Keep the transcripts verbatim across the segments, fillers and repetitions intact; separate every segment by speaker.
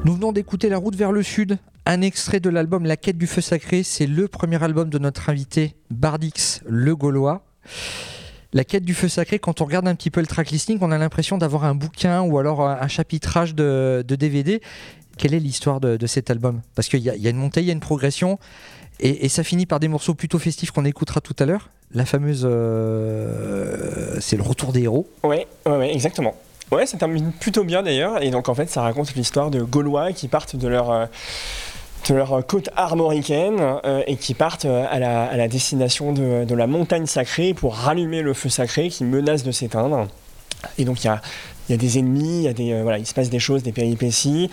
Speaker 1: Nous venons d'écouter La route vers le sud, un extrait de l'album La quête du feu sacré. C'est le premier album de notre invité Bardix le Gaulois. La quête du feu sacré, quand on regarde un petit peu le tracklisting, on a l'impression d'avoir un bouquin ou alors un chapitrage de, de D V D. Quelle est l'histoire de, de cet album ? Parce qu'il y a, il y a une montée, il y a une progression, et, et ça finit par des morceaux plutôt festifs qu'on écoutera tout à l'heure. La fameuse... Euh, c'est le retour des héros.
Speaker 2: Oui, ouais, ouais, exactement. Ouais, ça termine plutôt bien d'ailleurs, et donc en fait ça raconte l'histoire de Gaulois qui partent de leur, euh, de leur côte armoricaine euh, et qui partent euh, à, la, à la destination de, de la montagne sacrée pour rallumer le feu sacré qui menace de s'éteindre. Et donc il y a, il y a des ennemis, il, y a des, euh, voilà, il se passe des choses, des péripéties.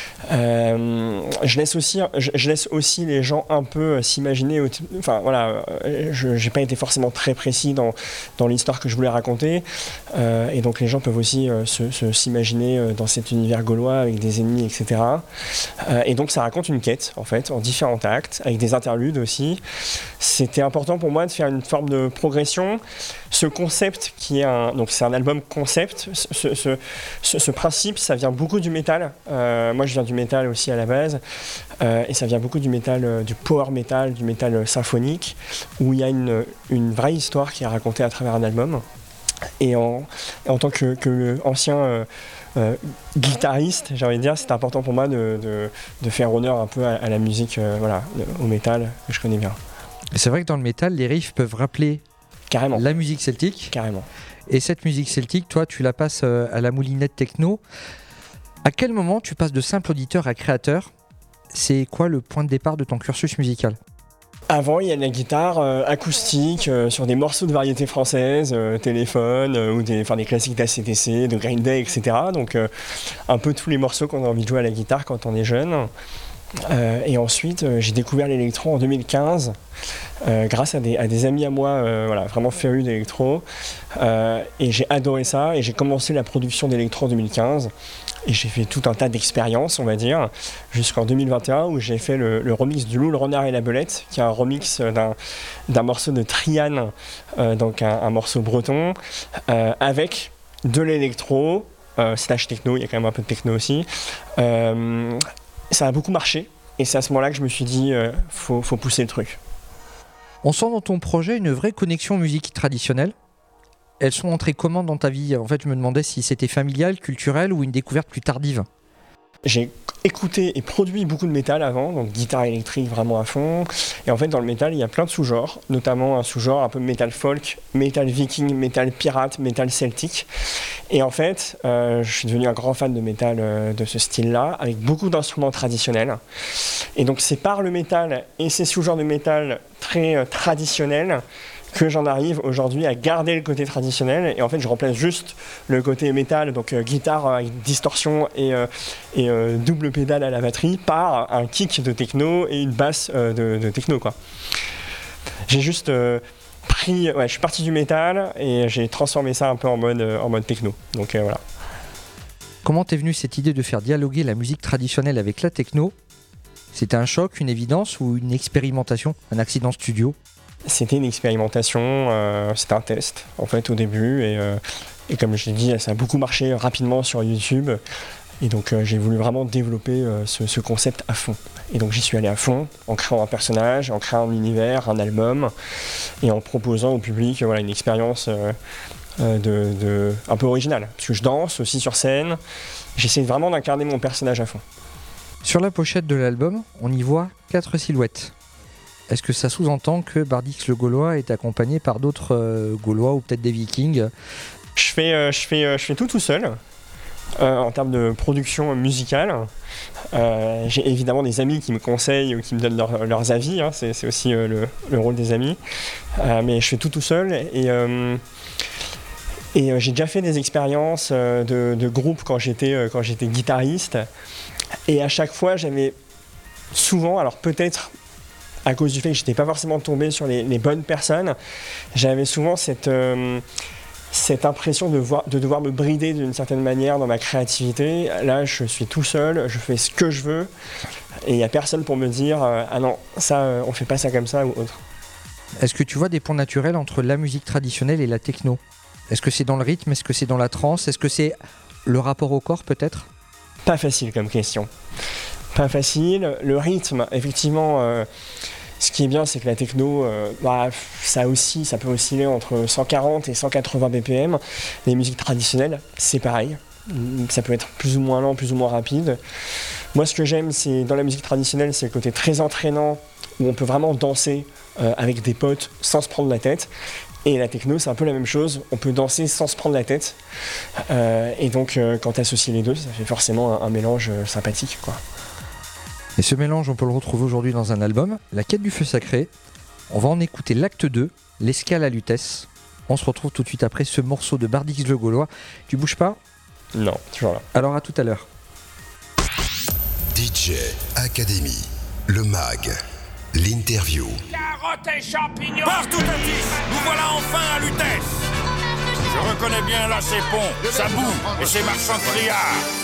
Speaker 2: Euh, je, laisse aussi, je, je laisse aussi les gens un peu euh, s'imaginer. Enfin voilà, euh, je n'ai pas été forcément très précis dans, dans l'histoire que je voulais raconter. Euh, et donc les gens peuvent aussi euh, se, se, s'imaginer euh, dans cet univers gaulois avec des ennemis, et cetera. Euh, et donc ça raconte une quête en fait, en différents actes, avec des interludes aussi. C'était important pour moi de faire une forme de progression. Ce concept qui est un, donc c'est un album concept. Ce, ce, ce, ce principe, ça vient beaucoup du métal. Euh, moi, je viens du métal aussi à la base, euh, et ça vient beaucoup du métal, euh, du power metal, du métal symphonique, où il y a une, une vraie histoire qui est racontée à travers un album. Et en, en tant que, que ancien euh, euh, guitariste, j'ai envie de dire, c'est important pour moi de, de, de faire honneur un peu à, à la musique, euh, voilà, au métal que je connais bien.
Speaker 1: C'est vrai que dans le métal, les riffs peuvent rappeler
Speaker 2: Carrément.
Speaker 1: La musique celtique.
Speaker 2: Carrément.
Speaker 1: Et cette musique celtique, toi, tu la passes à la moulinette techno. À quel moment tu passes de simple auditeur à créateur ? C'est quoi le point de départ de ton cursus musical ?
Speaker 2: Avant, il y a de la guitare euh, acoustique euh, sur des morceaux de variété française, euh, Téléphone, euh, ou des, des classiques d'A C D C, de Green Day, et cetera. Donc, euh, un peu tous les morceaux qu'on a envie de jouer à la guitare quand on est jeune. Euh, et ensuite, euh, j'ai découvert l'électro en deux mille quinze, euh, grâce à des, à des amis à moi, euh, voilà, vraiment férus d'électro. Euh, et j'ai adoré ça, et j'ai commencé la production d'électro en deux mille quinze. Et j'ai fait tout un tas d'expériences, on va dire, jusqu'en deux mille vingt et un, où j'ai fait le, le remix du Loup, le Renard et la Belette, qui est un remix d'un, d'un morceau de Triane, euh, donc un, un morceau breton, euh, avec de l'électro, euh, slash techno, il y a quand même un peu de techno aussi. Euh, ça a beaucoup marché, et c'est à ce moment-là que je me suis dit, euh, faut, faut pousser le truc.
Speaker 1: On sent dans ton projet une vraie connexion musique traditionnelle. Elles sont entrées comment dans ta vie ? En fait, je me demandais si c'était familial, culturel ou une découverte plus tardive.
Speaker 2: J'ai écouté et produit beaucoup de métal avant, donc guitare électrique vraiment à fond. Et en fait, dans le métal, il y a plein de sous-genres, notamment un sous-genre un peu métal folk, métal viking, métal pirate, métal celtique. Et en fait, euh, je suis devenu un grand fan de métal euh, de ce style-là, avec beaucoup d'instruments traditionnels. Et donc, c'est par le métal et ces sous-genres de métal très euh, traditionnels que j'en arrive aujourd'hui à garder le côté traditionnel, et en fait je remplace juste le côté métal, donc euh, guitare avec distorsion et, euh, et euh, double pédale à la batterie, par un kick de techno et une basse euh, de, de techno, quoi. J'ai juste euh, pris, ouais, je suis parti du métal et j'ai transformé ça un peu en mode, euh, en mode techno, donc euh, voilà.
Speaker 1: Comment t'es venue cette idée de faire dialoguer la musique traditionnelle avec la techno ? C'était un choc, une évidence ou une expérimentation, un accident studio ?
Speaker 2: C'était une expérimentation, euh, c'était un test en fait au début, et, euh, et comme je l'ai dit, ça a beaucoup marché rapidement sur YouTube, et donc euh, j'ai voulu vraiment développer euh, ce, ce concept à fond. Et donc j'y suis allé à fond, en créant un personnage, en créant un univers, un album, et en proposant au public euh, voilà, une expérience euh, euh, de, de, un peu originale, parce que je danse aussi sur scène, j'essaie vraiment d'incarner mon personnage à fond.
Speaker 1: Sur la pochette de l'album, on y voit quatre silhouettes. Est-ce que ça sous-entend que Bardix le Gaulois est accompagné par d'autres euh, Gaulois ou peut-être des Vikings ?
Speaker 2: Je fais, euh, je fais, euh, je fais tout tout seul euh, en termes de production musicale. Euh, j'ai évidemment des amis qui me conseillent ou qui me donnent leur, leurs avis, hein, c'est, c'est aussi euh, le, le rôle des amis. Euh, mais je fais tout tout seul, et, euh, et euh, j'ai déjà fait des expériences euh, de, de groupe quand j'étais, euh, quand j'étais guitariste. Et à chaque fois, j'avais souvent, alors peut-être à cause du fait que je n'étais pas forcément tombé sur les, les bonnes personnes, j'avais souvent cette, euh, cette impression de, voir, de devoir me brider d'une certaine manière dans ma créativité. Là, je suis tout seul, je fais ce que je veux, et il n'y a personne pour me dire euh, « Ah non, ça, euh, on ne fait pas ça comme ça » ou autre.
Speaker 1: Est-ce que tu vois des ponts naturels entre la musique traditionnelle et la techno ? Est-ce que c'est dans le rythme ? Est-ce que c'est dans la trance ? Est-ce que c'est le rapport au corps peut-être ?
Speaker 2: Pas facile comme question. Pas facile. Le rythme, effectivement, euh, ce qui est bien, c'est que la techno, euh, bah, ça aussi, ça peut osciller entre cent quarante et cent quatre-vingts B P M. Les musiques traditionnelles, c'est pareil. Ça peut être plus ou moins lent, plus ou moins rapide. Moi, ce que j'aime, c'est dans la musique traditionnelle, c'est le côté très entraînant, où on peut vraiment danser euh, avec des potes sans se prendre la tête. Et la techno, c'est un peu la même chose. On peut danser sans se prendre la tête. Euh, et donc, euh, quand tu associes les deux, ça fait forcément un, un mélange euh, sympathique, quoi.
Speaker 1: Et ce mélange, on peut le retrouver aujourd'hui dans un album, La Quête du Feu Sacré. On va en écouter l'acte deux, L'escale à Lutèce. On se retrouve tout de suite après ce morceau de Bardix le Gaulois. Tu bouges pas ?
Speaker 2: Non, toujours là.
Speaker 1: Alors à tout à l'heure.
Speaker 3: D J Academy, le mag, l'interview.
Speaker 4: Carottes et champignons partout à dix. Nous voilà enfin à Lutèce. Je reconnais bien là ces ponts, sa boue et ses marchands de triards.